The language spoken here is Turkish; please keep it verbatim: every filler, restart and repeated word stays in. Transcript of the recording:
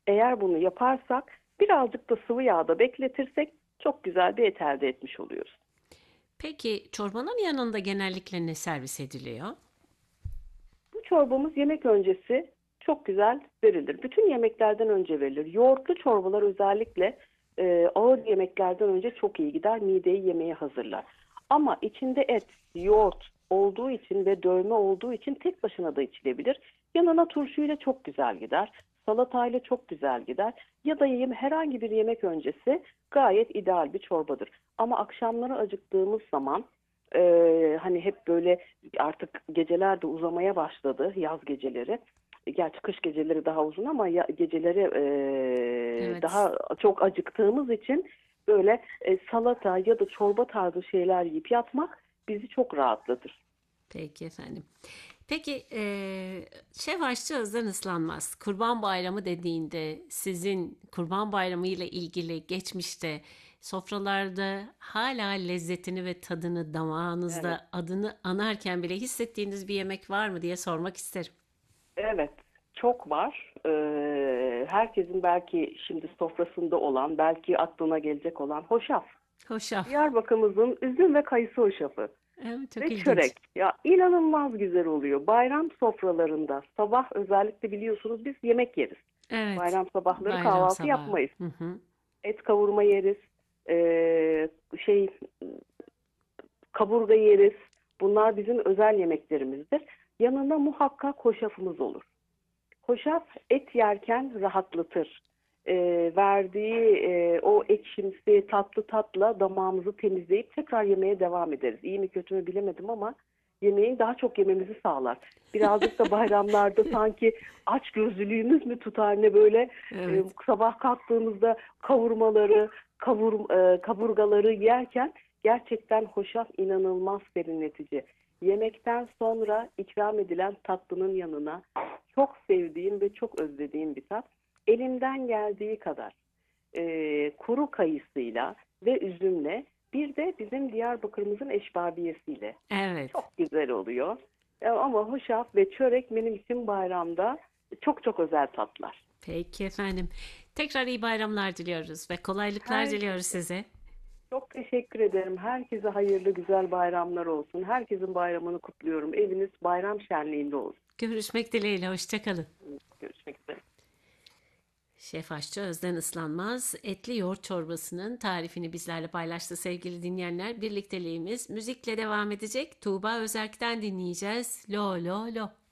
Eğer bunu yaparsak, birazcık da sıvı yağda bekletirsek çok güzel bir et elde etmiş oluyoruz. Peki çorbanın yanında genellikle ne servis ediliyor? Bu çorbamız yemek öncesi çok güzel verilir. Bütün yemeklerden önce verilir. Yoğurtlu çorbalar özellikle e, ağır yemeklerden önce çok iyi gider. Mideyi yemeğe hazırlar. Ama içinde et, yoğurt olduğu için ve dövme olduğu için tek başına da içilebilir. Yanına turşuyla çok güzel gider. Salatayla çok güzel gider. Ya da yeme, herhangi bir yemek öncesi gayet ideal bir çorbadır. Ama akşamları acıktığımız zaman e, hani hep böyle artık geceler de uzamaya başladı, yaz geceleri. Gerçi kış geceleri daha uzun ama ya, geceleri e, Evet. daha çok acıktığımız için böyle e, salata ya da çorba tarzı şeyler yiyip yatmak bizi çok rahatlatır. Peki efendim. Peki eee Şef Aşçı Özden Islanmaz. Kurban Bayramı dediğinde sizin Kurban Bayramı ile ilgili geçmişte sofralarda hala lezzetini ve tadını Evet. damağınızda adını anarken bile hissettiğiniz bir yemek var mı diye sormak isterim. Evet, çok var. Ee, herkesin belki şimdi sofrasında olan, belki aklına gelecek olan hoşaf. Hoşaf. Diyarbakır'ımızın üzüm ve kayısı hoşafı. Evet, çok Ve ilginç. çörek. Ya inanılmaz güzel oluyor. Bayram sofralarında sabah özellikle biliyorsunuz biz yemek yeriz. Evet. Bayram sabahları Bayram kahvaltı sabahı. yapmayız. Hı hı. Et kavurma yeriz. Ee, şey kaburga yeriz. Bunlar bizim özel yemeklerimizdir. Yanında muhakkak hoşafımız olur. Hoşaf et yerken rahatlatır. Ee, verdiği e, o ekşimsi tatlı tatla damağımızı temizleyip tekrar yemeye devam ederiz. İyi mi kötü mü bilemedim ama yemeği daha çok yememizi sağlar. Birazcık da bayramlarda sanki aç gözlülüğümüz mü tutar, ne böyle e, Evet. sabah kalktığımızda kavurmaları, kavur, e, kaburgaları yerken gerçekten hoşaf inanılmaz serinletici. Yemekten sonra ikram edilen tatlının yanına çok sevdiğim ve çok özlediğim bir tat. Elimden geldiği kadar e, kuru kayısıyla ve üzümle, bir de bizim Diyarbakır'ımızın eşbabiyesiyle Evet. çok güzel oluyor. E, ama hoşaf ve çörek benim için bayramda çok çok özel tatlar. Peki efendim. Tekrar iyi bayramlar diliyoruz ve kolaylıklar diliyoruz Herkese size. çok teşekkür ederim. Herkese hayırlı güzel bayramlar olsun. Herkesin bayramını kutluyorum. Eviniz bayram şenliğinde olsun. Görüşmek dileğiyle. Hoşça kalın. Görüşmek üzere. Şef Aşçı Özden Islanmaz etli yoğurt çorbasının tarifini bizlerle paylaştı sevgili dinleyenler. Birlikteliğimiz müzikle devam edecek. Tuğba Özerk'ten dinleyeceğiz. Lo lo lo.